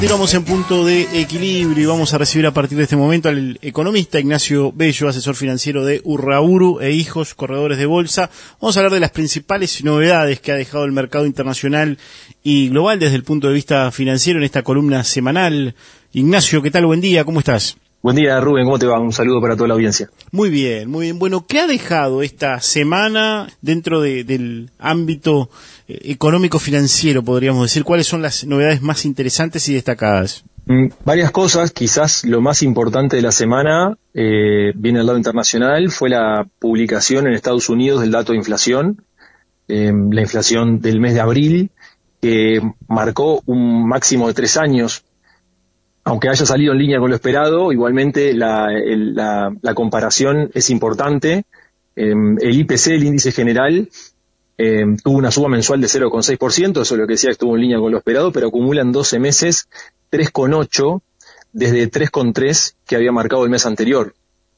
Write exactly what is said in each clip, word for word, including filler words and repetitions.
Continuamos en Punto de Equilibrio y vamos a recibir a partir de este momento al economista Ignacio Bello, asesor financiero de Urrauru e Hijos, corredores de bolsa. Vamos a hablar de las principales novedades que ha dejado el mercado internacional y global desde el punto de vista financiero en esta columna semanal. Ignacio, ¿qué tal? Buen día, ¿cómo estás? Buen día, Rubén, ¿cómo te va? Un saludo para toda la audiencia. Muy bien, muy bien. Bueno, ¿qué ha dejado esta semana dentro de, del ámbito eh, económico-financiero, podríamos decir? ¿Cuáles son las novedades más interesantes y destacadas? Mm, varias cosas, quizás lo más importante de la semana, eh, viene al lado internacional, fue la publicación en Estados Unidos del dato de inflación, eh, la inflación del mes de abril, que marcó un máximo de tres años. Aunque haya salido en línea con lo esperado, igualmente la, el, la, la comparación es importante. Eh, el I P C, el índice general, eh, tuvo una suba mensual de cero coma seis por ciento, eso es lo que decía que estuvo en línea con lo esperado, pero acumula en doce meses tres coma ocho desde tres coma tres que había marcado el mes anterior.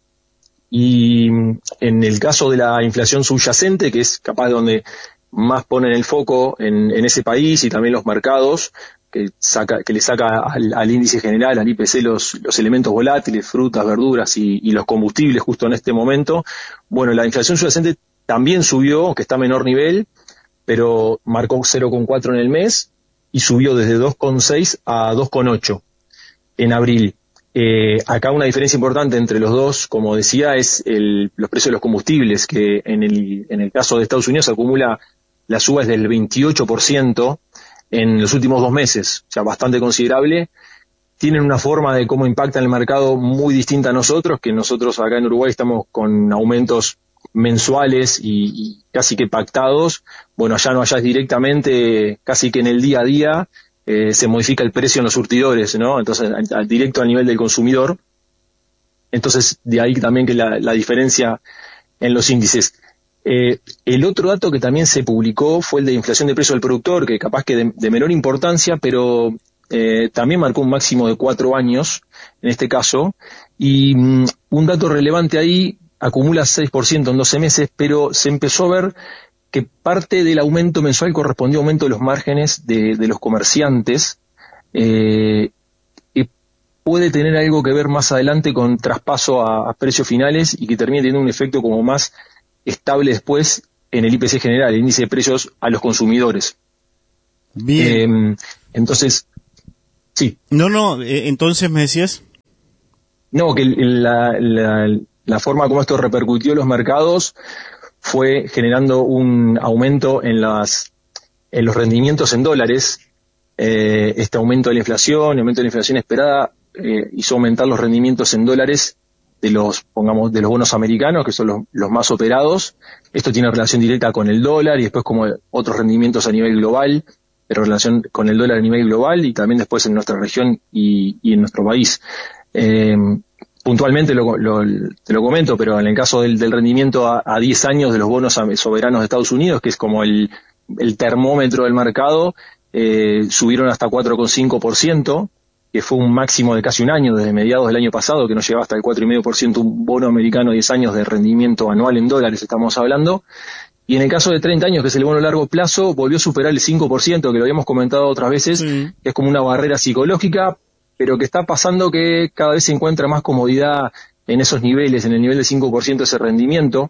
Y en el caso de la inflación subyacente, que es capaz de donde más ponen el foco en, en ese país y también los mercados, que saca, que le saca al, al índice general, al I P C, los, los elementos volátiles, frutas, verduras y, y los combustibles justo en este momento. Bueno, la inflación subyacente también subió, aunque está a menor nivel, pero marcó cero coma cuatro en el mes y subió desde dos coma seis a dos coma ocho en abril. Eh, acá una diferencia importante entre los dos, como decía, es el, los precios de los combustibles, que en el, en el caso de Estados Unidos acumula la suba es del veintiocho por ciento en los últimos dos meses, o sea, bastante considerable. Tienen una forma de cómo impactan el mercado muy distinta a nosotros, que nosotros acá en Uruguay estamos con aumentos mensuales y, y casi que pactados. Bueno, allá no, allá es directamente, casi que en el día a día, eh, se modifica el precio en los surtidores, ¿no? Entonces, al, al directo al nivel del consumidor. Entonces, de ahí también que la, la diferencia en los índices. Eh, el otro dato que también se publicó fue el de inflación de precio del productor, que capaz que de, de menor importancia, pero eh, también marcó un máximo de cuatro años, en este caso, y mm, un dato relevante ahí, acumula seis por ciento en doce meses, pero se empezó a ver que parte del aumento mensual correspondió a aumento de los márgenes de, de los comerciantes, eh, y puede tener algo que ver más adelante con traspaso a, a precios finales y que termine teniendo un efecto como más estable después en el I P C general, el índice de precios a los consumidores. Bien. Eh, entonces, sí. No, no, eh, entonces me decías. No, que la, la, la forma como esto repercutió en los mercados fue generando un aumento en las en los rendimientos en dólares. Eh, este aumento de la inflación, el aumento de la inflación esperada, eh, hizo aumentar los rendimientos en dólares de los, pongamos, de los bonos americanos, que son los, los más operados. Esto tiene relación directa con el dólar y después como otros rendimientos a nivel global, pero relación con el dólar a nivel global y también después en nuestra región y, y en nuestro país. Eh, puntualmente lo, lo, te lo comento, pero en el caso del, del rendimiento a, a diez años de los bonos soberanos de Estados Unidos, que es como el, el termómetro del mercado, eh, subieron hasta cuatro coma cinco por ciento, que fue un máximo de casi un año, desde mediados del año pasado, que nos llegaba hasta el cuatro coma cinco por ciento, un bono americano de diez años de rendimiento anual en dólares, estamos hablando. Y en el caso de treinta años, que es el bono a largo plazo, volvió a superar el cinco por ciento, que lo habíamos comentado otras veces, sí. Que es como una barrera psicológica, pero que está pasando que cada vez se encuentra más comodidad en esos niveles, en el nivel de cinco por ciento de ese rendimiento.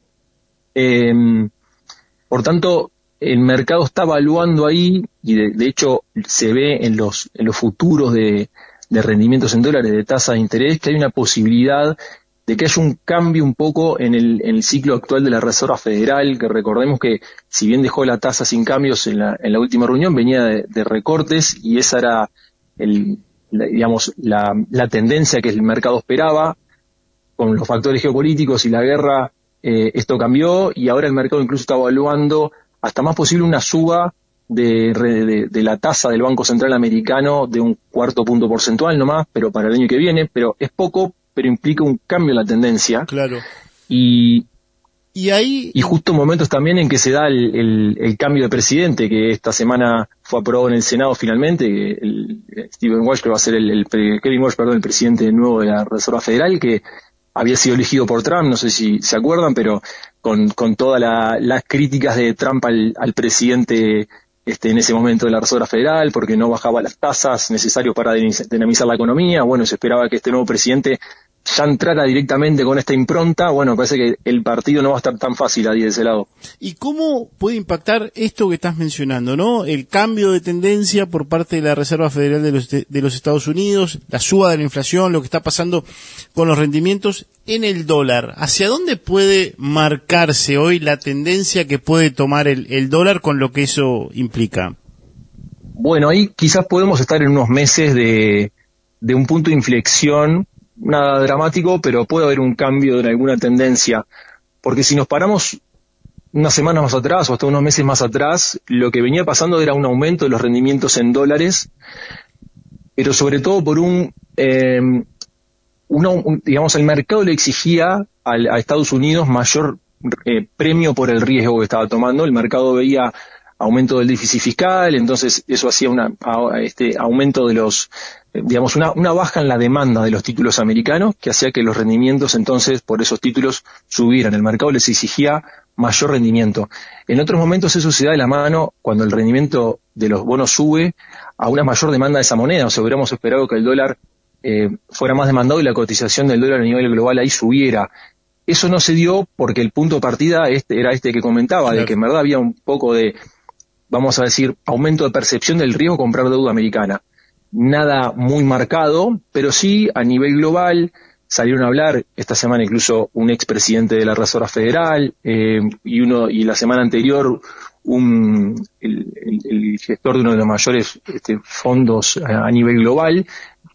Eh, por tanto, el mercado está evaluando ahí, y de, de hecho se ve en los, en los futuros de, de rendimientos en dólares, de tasa de interés, que hay una posibilidad de que haya un cambio un poco en el, en el ciclo actual de la Reserva Federal, que recordemos que si bien dejó la tasa sin cambios en la, en la última reunión, venía de, de recortes y esa era el, la, digamos, la, la tendencia que el mercado esperaba. Con los factores geopolíticos y la guerra, eh, esto cambió y ahora el mercado incluso está evaluando hasta más posible una suba de, de, de la tasa del Banco Central Americano de un cuarto punto porcentual nomás, pero para el año que viene, pero es poco, pero implica un cambio en la tendencia. Claro. Y, y ahí y justo momentos también en que se da el, el, el cambio de presidente, que esta semana fue aprobado en el Senado finalmente, que el, Steven Walsh, que va a ser el, el Kevin Walsh, perdón, el presidente nuevo de la Reserva Federal, que había sido elegido por Trump, no sé si se acuerdan, pero con, con todas la, las críticas de Trump al, al presidente este, en ese momento de la Reserva Federal, porque no bajaba las tasas necesarias para dinamizar la economía. Bueno, se esperaba que este nuevo presidente ya entrara directamente con esta impronta. Bueno, parece que el partido no va a estar tan fácil ahí de ese lado. ¿Y cómo puede impactar esto que estás mencionando, no? El cambio de tendencia por parte de la Reserva Federal de los, de los Estados Unidos, la suba de la inflación, lo que está pasando con los rendimientos en el dólar. ¿Hacia dónde puede marcarse hoy la tendencia que puede tomar el, el dólar con lo que eso implica? Bueno, ahí quizás podemos estar en unos meses de, de un punto de inflexión. Nada dramático, pero puede haber un cambio en alguna tendencia, porque si nos paramos unas semanas más atrás o hasta unos meses más atrás, lo que venía pasando era un aumento de los rendimientos en dólares, pero sobre todo por un, eh, una, un digamos, el mercado le exigía al, a Estados Unidos mayor eh, premio por el riesgo que estaba tomando. El mercado veía aumento del déficit fiscal, entonces eso hacía una, a, este aumento de los, eh, digamos, una, una baja en la demanda de los títulos americanos, que hacía que los rendimientos entonces por esos títulos subieran. El mercado les exigía mayor rendimiento. En otros momentos eso se da de la mano cuando el rendimiento de los bonos sube a una mayor demanda de esa moneda. O sea, hubiéramos esperado que el dólar eh, fuera más demandado y la cotización del dólar a nivel global ahí subiera. Eso no se dio porque el punto de partida este, era este que comentaba, claro, de que en verdad había un poco de, vamos a decir, aumento de percepción del riesgo comprar deuda americana. Nada muy marcado, pero sí a nivel global salieron a hablar esta semana incluso un expresidente de la Reserva Federal eh, y uno y la semana anterior un el, el, el gestor de uno de los mayores este, fondos a, a nivel global,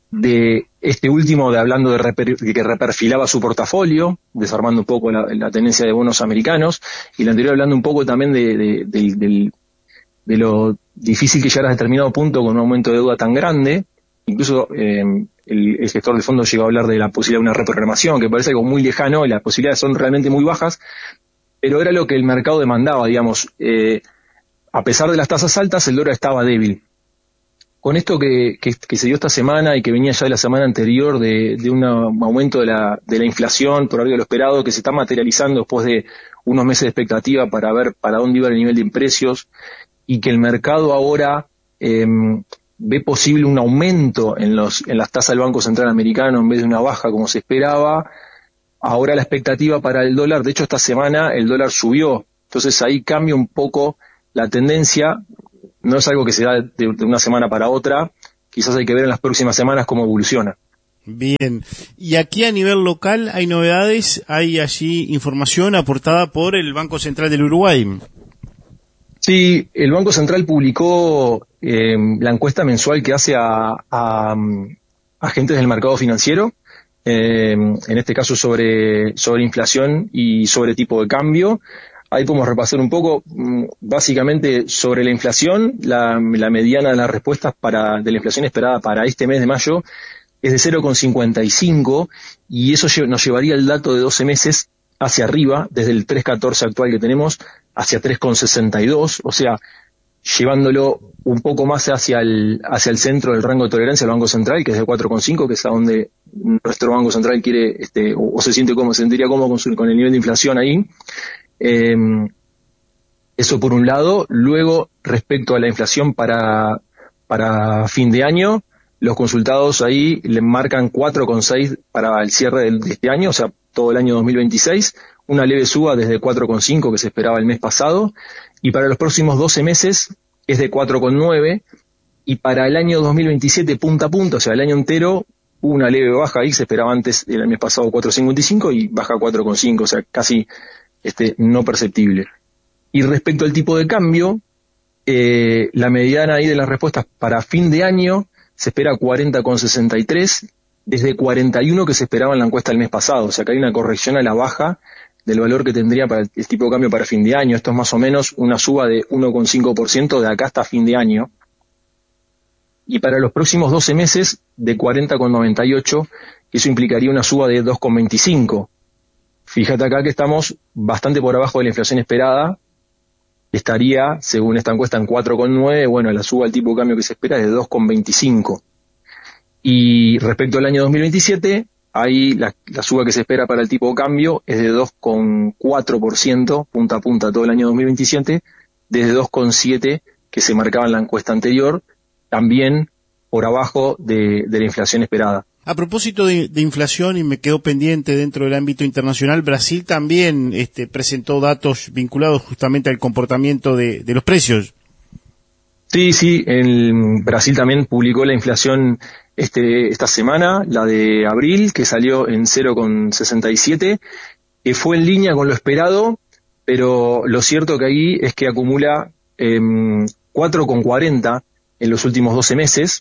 de este último de hablando de, reper, de que reperfilaba su portafolio, desarmando un poco la, la tendencia de bonos americanos, y el anterior hablando un poco también de, de, de, de, de lo difícil que llegar a determinado punto con un aumento de deuda tan grande. Incluso eh, el, el gestor de fondos llegó a hablar de la posibilidad de una reprogramación, que parece algo muy lejano, y las posibilidades son realmente muy bajas, pero era lo que el mercado demandaba, digamos. Eh, a pesar de las tasas altas, el dólar estaba débil. Con esto que, que, que se dio esta semana y que venía ya de la semana anterior de, de un aumento de la, de la inflación por arriba de lo esperado, que se está materializando después de unos meses de expectativa para ver para dónde iba el nivel de precios, y que el mercado ahora eh, ve posible un aumento en los en las tasas del Banco Central Americano en vez de una baja como se esperaba. Ahora la expectativa para el dólar, de hecho esta semana el dólar subió, entonces ahí cambia un poco la tendencia. No es algo que se da de, de una semana para otra, quizás hay que ver en las próximas semanas cómo evoluciona. Bien, y aquí a nivel local hay novedades, hay allí información aportada por el Banco Central del Uruguay. Sí, el Banco Central publicó eh, la encuesta mensual que hace a, a, a agentes del mercado financiero, eh, en este caso sobre, sobre inflación y sobre tipo de cambio. Ahí podemos repasar un poco, básicamente sobre la inflación, la, la mediana de las respuestas para, de la inflación esperada para este mes de mayo es de cero coma cincuenta y cinco, y eso nos llevaría el dato de doce meses hacia arriba, desde el tres coma catorce actual que tenemos, hacia tres coma sesenta y dos, o sea, llevándolo un poco más hacia el, hacia el centro del rango de tolerancia del Banco Central, que es de cuatro coma cinco, que es a donde nuestro Banco Central quiere, este, o, o se siente como, se sentiría cómodo con, su, con el nivel de inflación ahí. Eh, eso por un lado. Luego, respecto a la inflación para, para fin de año, los consultados ahí le marcan cuatro coma seis para el cierre de, de este año, o sea, todo el año dos mil veintiséis, una leve suba desde cuatro coma cinco que se esperaba el mes pasado, y para los próximos doce meses es de cuatro coma nueve, y para el año dos mil veintisiete punta a punta, o sea, el año entero, una leve baja ahí, se esperaba antes el mes pasado cuatro coma cincuenta y cinco y baja cuatro coma cinco, o sea, casi este no perceptible. Y respecto al tipo de cambio, eh, la mediana ahí de las respuestas para fin de año se espera cuarenta coma sesenta y tres, desde cuarenta y uno que se esperaba en la encuesta del mes pasado, o sea que hay una corrección a la baja del valor que tendría para el, el tipo de cambio para fin de año. Esto es más o menos una suba de uno coma cinco por ciento de acá hasta fin de año. Y para los próximos doce meses de cuarenta coma noventa y ocho, eso implicaría una suba de dos coma veinticinco. Fíjate acá que estamos bastante por abajo de la inflación esperada, estaría, según esta encuesta, en cuatro coma nueve, bueno, la suba del tipo de cambio que se espera es de dos coma veinticinco. Y respecto al año dos mil veintisiete, ahí la, la suba que se espera para el tipo de cambio es de dos coma cuatro por ciento, punta a punta todo el año dos mil veintisiete, desde dos coma siete que se marcaba en la encuesta anterior, también por abajo de, de la inflación esperada. A propósito de, de inflación, y me quedó pendiente dentro del ámbito internacional, Brasil también este, presentó datos vinculados justamente al comportamiento de, de los precios. Sí, sí, en Brasil también publicó la inflación este, esta semana, la de abril, que salió en cero coma sesenta y siete, que fue en línea con lo esperado, pero lo cierto que ahí es que acumula eh, cuatro coma cuarenta en los últimos doce meses,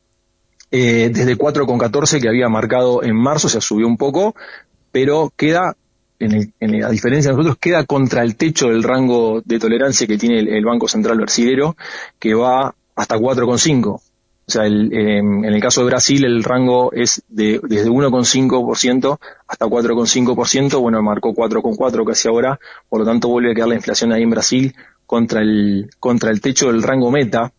eh, desde cuatro coma catorce que había marcado en marzo, se subió un poco, pero queda, en el, en la diferencia de nosotros, queda contra el techo del rango de tolerancia que tiene el, el Banco Central brasilero, que va hasta cuatro coma cinco. O sea, el, eh, en el caso de Brasil el rango es de desde uno coma cinco por ciento hasta cuatro coma cinco por ciento, bueno, marcó cuatro coma cuatro casi ahora, por lo tanto vuelve a quedar la inflación ahí en Brasil contra el contra el techo del rango meta,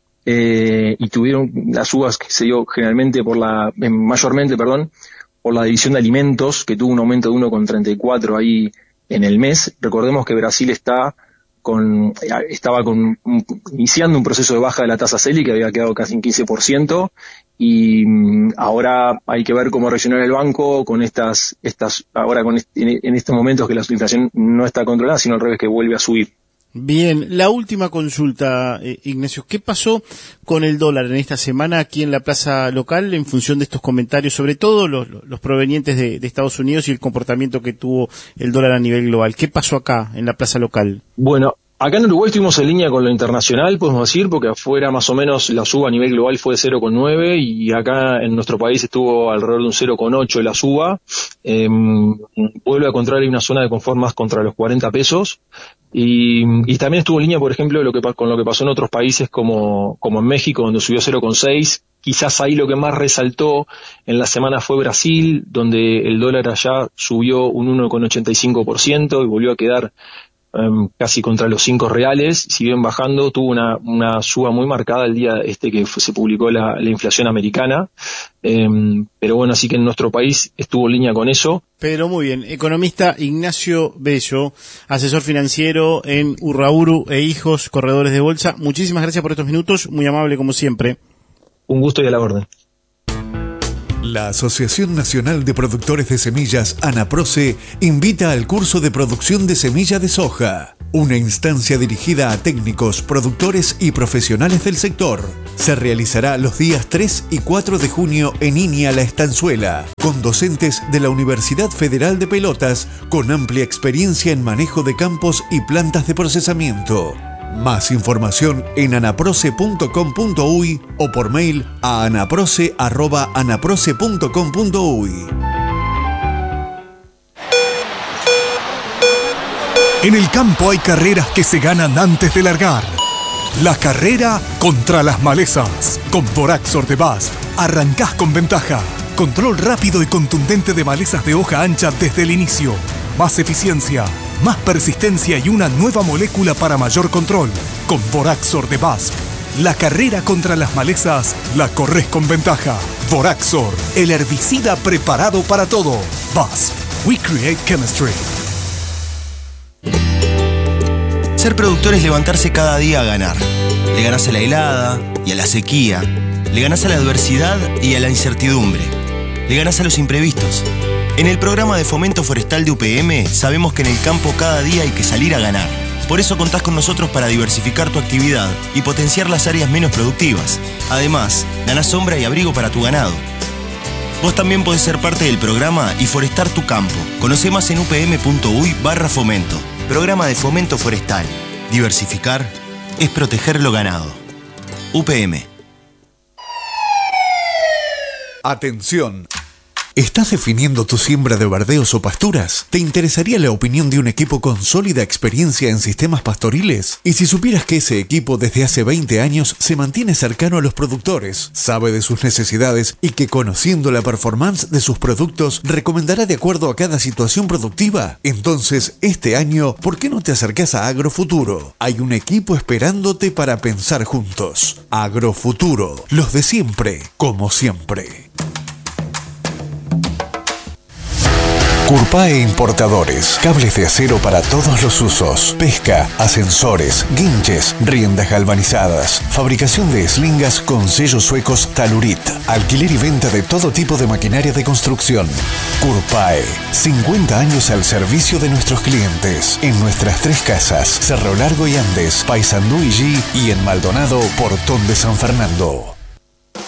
eh, y tuvieron las subas que se dio generalmente por la, eh, mayormente, perdón, por la división de alimentos, que tuvo un aumento de uno coma treinta y cuatro ahí en el mes. Recordemos que Brasil está con, estaba con, iniciando un proceso de baja de la tasa Selic, que había quedado casi en quince por ciento, y ahora hay que ver cómo reaccionar el banco con estas, estas, ahora con este, en estos momentos que la inflación no está controlada, sino al revés, que vuelve a subir. Bien, la última consulta, eh, Ignacio, ¿qué pasó con el dólar en esta semana aquí en la plaza local en función de estos comentarios, sobre todo los, los provenientes de, de Estados Unidos y el comportamiento que tuvo el dólar a nivel global? ¿Qué pasó acá en la plaza local? Bueno, acá en Uruguay estuvimos en línea con lo internacional, podemos decir, porque afuera más o menos la suba a nivel global fue de cero coma nueve y acá en nuestro país estuvo alrededor de un cero coma ocho la suba. Eh, vuelve a encontrar ahí una zona de confort más contra los cuarenta pesos. Y, y también estuvo en línea, por ejemplo, lo que, con lo que pasó en otros países como, como en México, donde subió cero coma seis. Quizás ahí lo que más resaltó en la semana fue Brasil, donde el dólar allá subió un uno coma ochenta y cinco por ciento y volvió a quedar um, casi contra los cinco reales. Si bien bajando, tuvo una, una suba muy marcada el día este que fue, se publicó la, la inflación americana. Um, pero bueno, así que en nuestro país estuvo en línea con eso. Pero muy bien, economista Ignacio Bello, asesor financiero en Urrauru e Hijos, corredores de bolsa. Muchísimas gracias por estos minutos, muy amable como siempre. Un gusto y a la orden. La Asociación Nacional de Productores de Semillas, ANAPROCE, invita al curso de producción de semilla de soja, una instancia dirigida a técnicos, productores y profesionales del sector. Se realizará los días tres y cuatro de junio en Inia La Estanzuela, con docentes de la Universidad Federal de Pelotas, con amplia experiencia en manejo de campos y plantas de procesamiento. Más información en anaproce punto com punto uy o por mail a anaproce arroba anaproce punto com punto uy. En el campo hay carreras que se ganan antes de largar. La carrera contra las malezas. Con Voraxor de B A S F arrancás con ventaja. Control rápido y contundente de malezas de hoja ancha desde el inicio. Más eficiencia, más persistencia y una nueva molécula para mayor control. Con Voraxor de B A S F, la carrera contra las malezas la corres con ventaja. Voraxor, el herbicida preparado para todo. B A S F, we create chemistry. Ser productor es levantarse cada día a ganar. Le ganás a la helada y a la sequía. Le ganás a la adversidad y a la incertidumbre. Le ganás a los imprevistos. En el programa de Fomento Forestal de U P M sabemos que en el campo cada día hay que salir a ganar. Por eso contás con nosotros para diversificar tu actividad y potenciar las áreas menos productivas. Además, ganás sombra y abrigo para tu ganado. Vos también podés ser parte del programa y forestar tu campo. Conoce más en upm.uy barra fomento. Programa de Fomento Forestal. Diversificar es proteger lo ganado. U P M. Atención. ¿Estás definiendo tu siembra de verdeos o pasturas? ¿Te interesaría la opinión de un equipo con sólida experiencia en sistemas pastoriles? Y si supieras que ese equipo desde hace veinte años se mantiene cercano a los productores, sabe de sus necesidades y que conociendo la performance de sus productos recomendará de acuerdo a cada situación productiva? Entonces, este año, ¿por qué no te acercás a Agrofuturo? Hay un equipo esperándote para pensar juntos. Agrofuturo, los de siempre, como siempre. Curpae Importadores. Cables de acero para todos los usos. Pesca, ascensores, guinches, riendas galvanizadas. Fabricación de eslingas con sellos suecos Talurit. Alquiler y venta de todo tipo de maquinaria de construcción. Curpae. cincuenta años al servicio de nuestros clientes. En nuestras tres casas. Cerro Largo y Andes. Paysandú y G. Y en Maldonado, Portón de San Fernando.